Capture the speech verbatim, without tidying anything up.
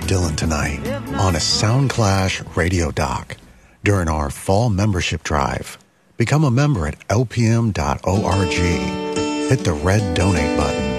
Dylan tonight on a Soundclash radio doc during our fall membership drive. Become a member at L P M dot org. Hit the red donate button